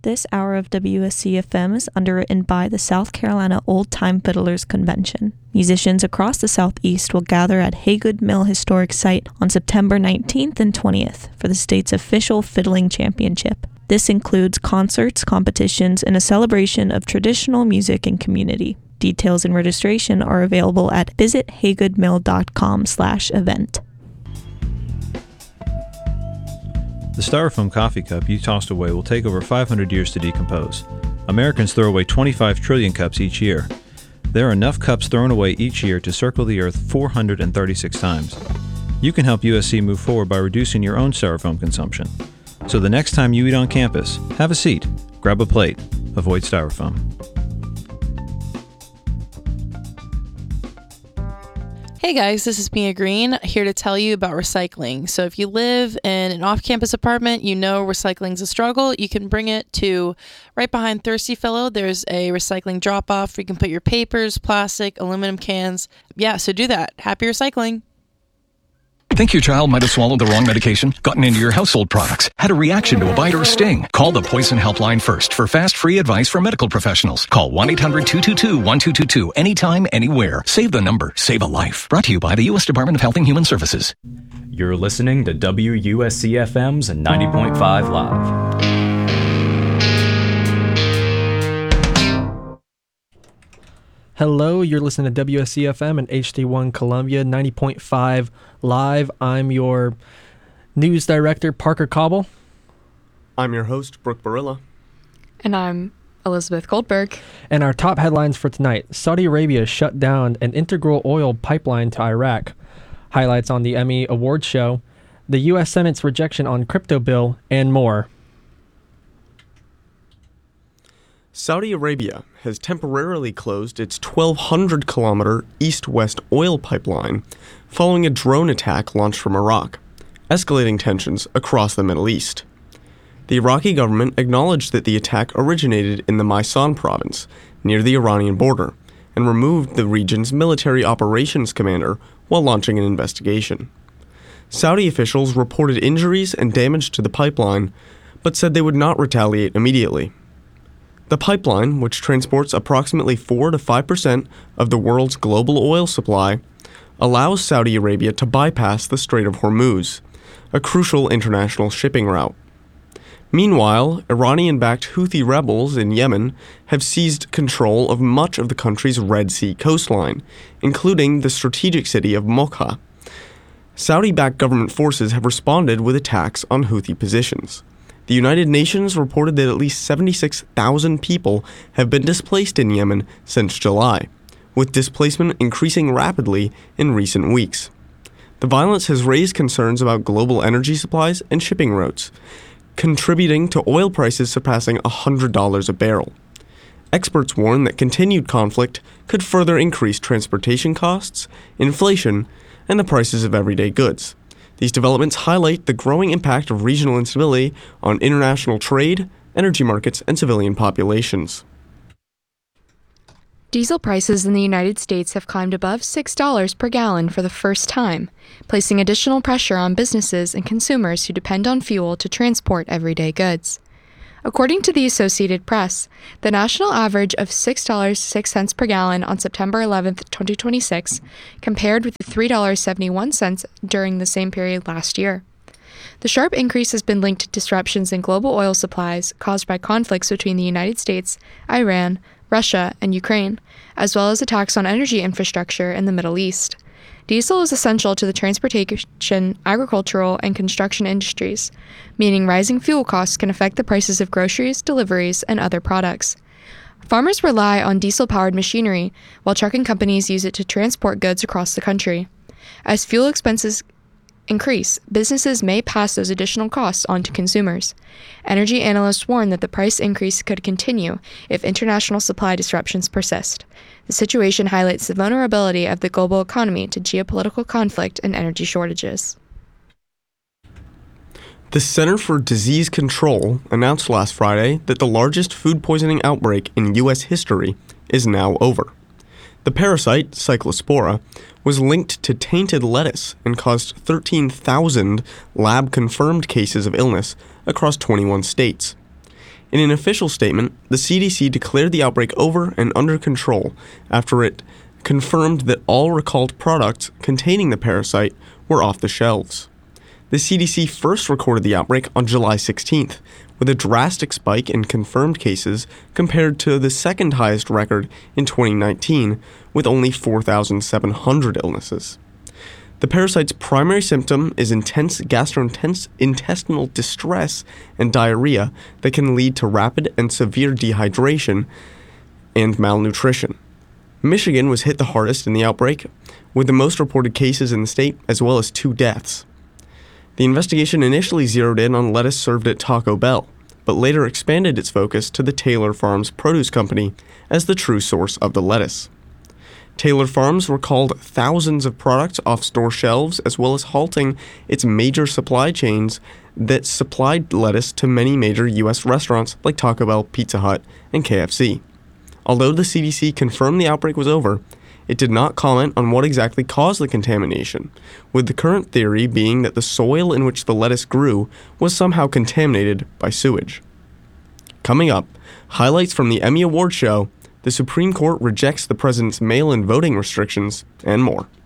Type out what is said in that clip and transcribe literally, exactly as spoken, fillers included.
This hour of W S C F M is underwritten by the South Carolina Old Time Fiddlers Convention. Musicians across the Southeast will gather at Haygood Mill Historic Site on September nineteenth and twentieth for the state's official fiddling championship. This includes concerts, competitions, and a celebration of traditional music and community. Details and registration are available at visit haygoodmill dot com slash event. The styrofoam coffee cup you tossed away will take over five hundred years to decompose. Americans throw away twenty-five trillion cups each year. There are enough cups thrown away each year to circle the Earth four hundred thirty-six times. You can help U S C move forward by reducing your own styrofoam consumption. So the next time you eat on campus, have a seat, grab a plate, avoid styrofoam. Hey guys, this is Mia Green, here to tell you about recycling. So if you live in an off-campus apartment, you know recycling's a struggle. You can bring it to right behind Thirsty Fellow. There's a recycling drop-off where you can put your papers, plastic, aluminum cans. Yeah, so do that. Happy recycling. Think your child might have swallowed the wrong medication, gotten into your household products, had a reaction to a bite or a sting? Call the Poison Helpline first for fast, free advice from medical professionals. Call one eight hundred two two two one two two two anytime, anywhere. Save the number. Save a life. Brought to you by the U S Department of Health and Human Services. You're listening to W U S C F M's ninety point five Live. Hello, you're listening to W S C F M and H D one Columbia ninety point five Live. I'm your news director, Parker Cobble. I'm your host, Brooke Barilla. And I'm Elizabeth Goldberg. And our top headlines for tonight: Saudi Arabia shut down an integral oil pipeline to Iraq. Highlights on the Emmy Awards show, the U S Senate's rejection on crypto bill, and more. Saudi Arabia has temporarily closed its twelve hundred kilometer east-west oil pipeline following a drone attack launched from Iraq, escalating tensions across the Middle East. The Iraqi government acknowledged that the attack originated in the Maysan province, near the Iranian border, and removed the region's military operations commander while launching an investigation. Saudi officials reported injuries and damage to the pipeline, but said they would not retaliate immediately. The pipeline, which transports approximately four to five percent of the world's global oil supply, allows Saudi Arabia to bypass the Strait of Hormuz, a crucial international shipping route. Meanwhile, Iranian-backed Houthi rebels in Yemen have seized control of much of the country's Red Sea coastline, including the strategic city of Mokha. Saudi-backed government forces have responded with attacks on Houthi positions. The United Nations reported that at least seventy-six thousand people have been displaced in Yemen since July, with displacement increasing rapidly in recent weeks. The violence has raised concerns about global energy supplies and shipping routes, contributing to oil prices surpassing one hundred dollars a barrel. Experts warn that continued conflict could further increase transportation costs, inflation, and the prices of everyday goods. These developments highlight the growing impact of regional instability on international trade, energy markets, and civilian populations. Diesel prices in the United States have climbed above six dollars per gallon for the first time, placing additional pressure on businesses and consumers who depend on fuel to transport everyday goods. According to the Associated Press, the national average of six dollars and six cents per gallon on September eleventh, twenty twenty-six, compared with the three dollars and seventy-one cents during the same period last year. The sharp increase has been linked to disruptions in global oil supplies caused by conflicts between the United States, Iran, Russia, and Ukraine, as well as attacks on energy infrastructure in the Middle East. Diesel is essential to the transportation, agricultural, and construction industries, meaning rising fuel costs can affect the prices of groceries, deliveries, and other products. Farmers rely on diesel-powered machinery, while trucking companies use it to transport goods across the country. As fuel expenses increase, businesses may pass those additional costs on to consumers. Energy analysts warn that the price increase could continue if international supply disruptions persist. The situation highlights the vulnerability of the global economy to geopolitical conflict and energy shortages. The Center for Disease Control announced last Friday that the largest food poisoning outbreak in U S history is now over. The parasite, Cyclospora, was linked to tainted lettuce and caused thirteen thousand lab-confirmed cases of illness across twenty-one states. In an official statement, the C D C declared the outbreak over and under control after it confirmed that all recalled products containing the parasite were off the shelves. The C D C first recorded the outbreak on July sixteenth, with a drastic spike in confirmed cases compared to the second highest record in twenty nineteen, with only four thousand seven hundred illnesses. The parasite's primary symptom is intense gastrointestinal distress and diarrhea that can lead to rapid and severe dehydration and malnutrition. Michigan was hit the hardest in the outbreak, with the most reported cases in the state as well as two deaths. The investigation initially zeroed in on lettuce served at Taco Bell, but later expanded its focus to the Taylor Farms Produce Company as the true source of the lettuce. Taylor Farms recalled thousands of products off store shelves, as well as halting its major supply chains that supplied lettuce to many major U S restaurants like Taco Bell, Pizza Hut, and K F C. Although the C D C confirmed the outbreak was over, it did not comment on what exactly caused the contamination, with the current theory being that the soil in which the lettuce grew was somehow contaminated by sewage. Coming up, highlights from the Emmy Award show, the Supreme Court rejects the president's mail-in voting restrictions, and more.